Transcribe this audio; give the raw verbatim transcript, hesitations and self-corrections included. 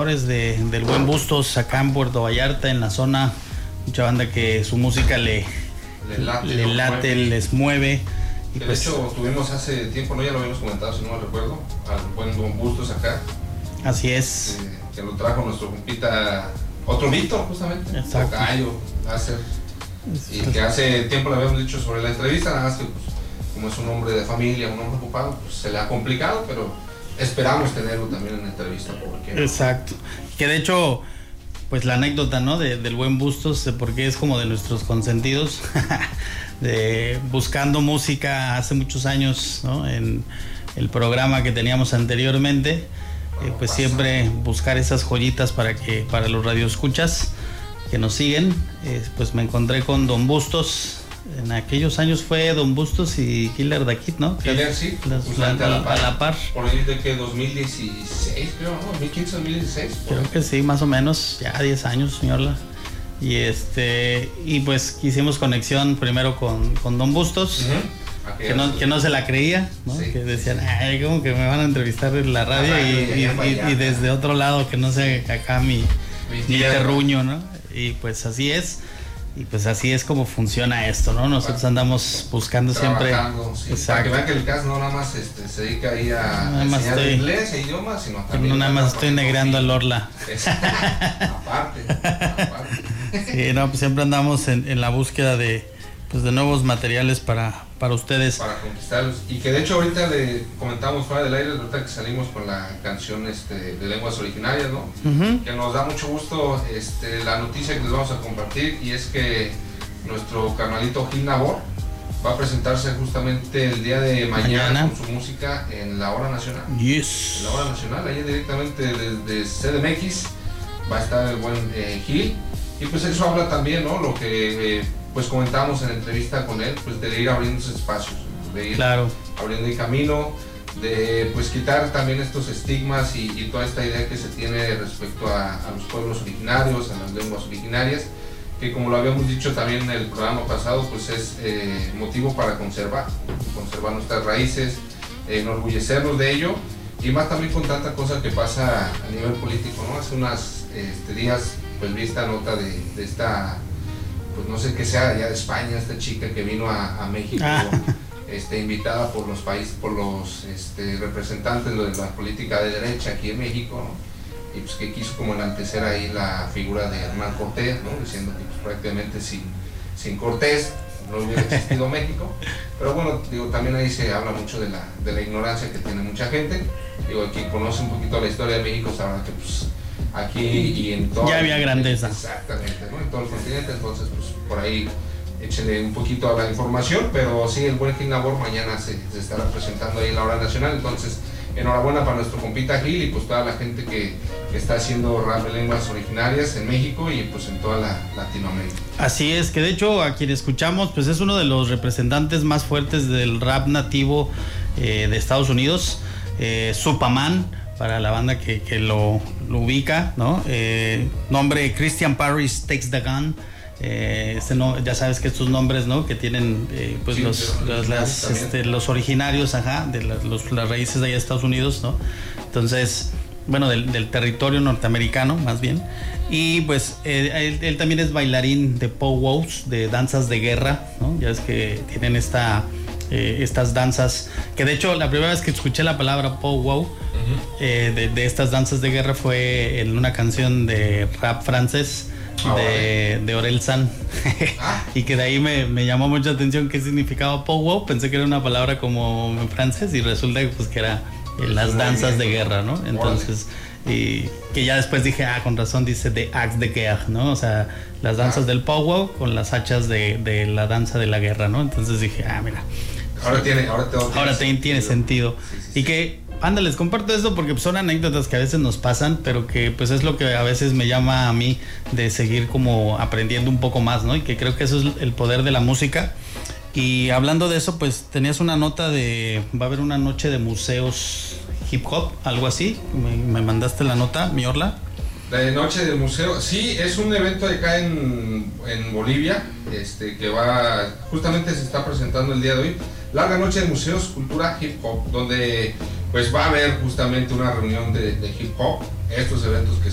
seguidores de, del buen Bustos acá en Puerto Vallarta, en la zona. Mucha banda que su música le, le late, le late mueve. les mueve. Y de pues, hecho, tuvimos hace tiempo, ¿no? Ya lo habíamos comentado, si no me recuerdo, al buen Don Bustos acá. Así es. Eh, que lo trajo nuestro compita, otro Víctor, justamente. Exacto. Tocayo, láser. Y que hace tiempo le habíamos dicho sobre la entrevista, nada más que pues, como es un hombre de familia, un hombre ocupado, pues se le ha complicado, pero esperamos tenerlo también en la entrevista. Porque, exacto. Que de hecho, pues la anécdota, ¿no? De, del buen Bustos, porque es como de nuestros consentidos, de buscando música hace muchos años, ¿no? En el programa que teníamos anteriormente, eh, pues siempre buscar esas joyitas para que para los radioescuchas que nos siguen, eh, pues me encontré con Don Bustos. En aquellos años fue Don Bustos y Killer the Kid, ¿no? Killer, sí, Las, la, a, la par. a la par. Por ahí de que dos mil dieciséis, creo, ¿no? dos mil quince, dos mil dieciséis. Creo que sí, más o menos, ya diez años, señorla. Y este, y pues hicimos conexión primero con, con Don Bustos, uh-huh. que, no, que no se la creía, ¿no? Sí, que decían, ay, como que me van a entrevistar en la radio, ah, y, y, y, y desde otro lado, que no sé, acá mi, mi terruño, ¿no? Y pues así es. Y pues así es como funciona esto, ¿no? Nosotros andamos buscando siempre. Sí, para que vean que el C A S no nada más este, se dedica ahí a, a enseñar estoy, inglés e idiomas, sino también. No nada más estoy negrando al Orla. Aparte, aparte. Sí, no, pues siempre andamos en, en la búsqueda de, pues de nuevos materiales para, para ustedes. Para conquistarlos. Y que de hecho ahorita le comentamos fuera del aire, ahorita que salimos con la canción este, de lenguas originarias, ¿no? Uh-huh. Que nos da mucho gusto este, la noticia que les vamos a compartir, y es que nuestro carnalito Gil Nabor va a presentarse justamente el día de mañana, mañana. con su música en la Hora Nacional. Yes. En la Hora Nacional, ahí directamente desde C D M X va a estar el buen eh, Gil. Y pues eso habla también, ¿no? Lo que... Eh, pues comentábamos en la entrevista con él, pues de ir abriendo esos espacios, de ir claro. abriendo el camino, de pues quitar también estos estigmas y, y toda esta idea que se tiene respecto a, a los pueblos originarios, a las lenguas originarias, que como lo habíamos dicho también en el programa pasado, pues es eh, motivo para conservar, conservar nuestras raíces, eh, enorgullecernos de ello, y más también con tanta cosa que pasa a nivel político, ¿no? Hace unos este, días pues vi esta nota de, de esta... pues no sé qué sea allá de España, esta chica que vino a, a México, ah. este, invitada por los países, por los este, representantes de la política de derecha aquí en México, ¿no? Y pues que quiso como enaltecer ahí la figura de Hernán Cortés, ¿no? Diciendo que pues, prácticamente sin, sin Cortés no hubiera existido México. Pero bueno, digo, también ahí se habla mucho de la, de la ignorancia que tiene mucha gente. Digo, quien conoce un poquito la historia de México sabrá que pues aquí y en todo ya había grandeza, exactamente, ¿no? En todo el continente, entonces pues por ahí échenle un poquito a la información, pero sí, el buen Gil Nabor mañana se, se estará presentando ahí en la Hora Nacional, entonces enhorabuena para nuestro compita Gil y pues toda la gente que, que está haciendo rap de lenguas originarias en México y pues en toda la Latinoamérica. Así es, que de hecho a quien escuchamos pues es uno de los representantes más fuertes del rap nativo eh, de Estados Unidos, eh, Supaman, para la banda que, que lo, lo ubica, ¿no? Eh, nombre Christian Parrish Takes the Gun. Eh, este no, ya sabes que estos nombres, ¿no? Que tienen eh, pues sí, los, los, las, este, los originarios, ajá, de la, los, las raíces de allá de Estados Unidos, ¿no? Entonces, bueno, del, del territorio norteamericano, más bien. Y pues eh, él, él también es bailarín de powwows, de danzas de guerra, ¿no? Ya ves que tienen esta... Eh, estas danzas, que de hecho la primera vez que escuché la palabra powwow uh-huh. eh, de, de estas danzas de guerra fue en una canción de rap francés oh, de, de Orelsan ah. y que de ahí me, me llamó mucha atención qué significaba powwow. Pensé que era una palabra como en francés y resulta que, pues, que era eh, las danzas de guerra, ¿no? Entonces y que ya después dije, ah, con razón dice de axe de guerre, ¿no? O sea, las danzas ah. del powwow con las hachas de, de la danza de la guerra, ¿no? Entonces dije, ah, mira, ahora tiene, ahora todo tiene ahora tiene, tiene sentido. Sí, sí, y sí. que, anda, les comparto esto porque son anécdotas que a veces nos pasan, pero que pues es lo que a veces me llama a mí de seguir como aprendiendo un poco más, ¿no? Y que creo que eso es el poder de la música. Y hablando de eso, pues tenías una nota de, va a haber una noche de museos hip hop, algo así, me, me mandaste la nota, mi Orla. La noche del museo, sí, es un evento de acá en, en Bolivia, este, que va, justamente se está presentando el día de hoy, Larga Noche de Museos, Cultura Hip Hop, donde pues va a haber justamente una reunión de, de hip hop, estos eventos que